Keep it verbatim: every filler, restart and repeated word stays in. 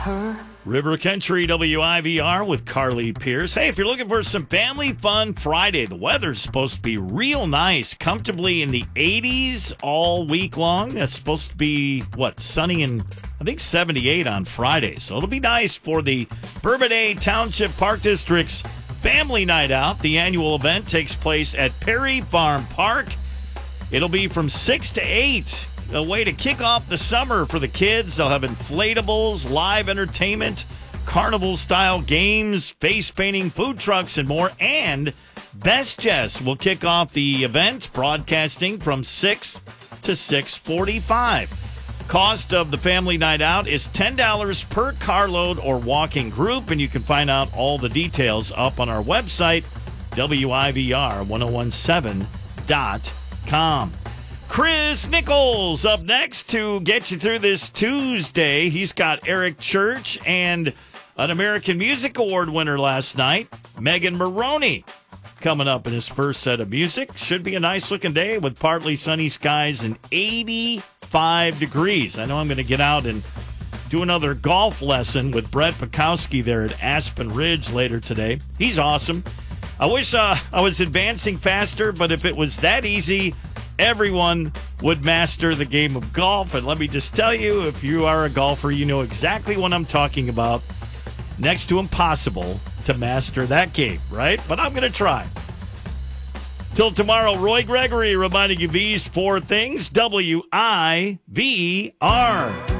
her. River Country W I V R with Carly Pierce. Hey, if you're looking for some family fun Friday, the weather's supposed to be real nice, comfortably in the eighties all week long. That's supposed to be, what, sunny and I think seventy-eight on Friday. So it'll be nice for the Bourbonnais Township Park District's Family Night Out. The annual event takes place at Perry Farm Park. It'll be from six to eight. A way to kick off the summer for the kids. They'll have inflatables, live entertainment, carnival-style games, face painting, food trucks, and more. And Best Jess will kick off the event, broadcasting from six to six forty-five. Cost of the family night out is ten dollars per carload or walking group, and you can find out all the details up on our website, W I V R ten seventeen dot com. Chris Nichols up next to get you through this Tuesday. He's got Eric Church and an American Music Award winner last night, Megan Moroney, coming up in his first set of music. Should be a nice-looking day with partly sunny skies and eighty-five degrees. I know I'm going to get out and do another golf lesson with Brett Bukowski there at Aspen Ridge later today. He's awesome. I wish uh, I was advancing faster, but if it was that easy, everyone would master the game of golf. And let me just tell you, if you are a golfer, you know exactly what I'm talking about. Next to impossible to master that game, right? But I'm going to try. Till tomorrow, Roy Gregory reminding you these four things. W I V R.